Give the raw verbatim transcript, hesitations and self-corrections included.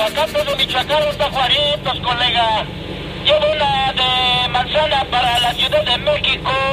Zacate de Michoacán, los tajuaritos, colega. Llevo una de manzana para la Ciudad de México.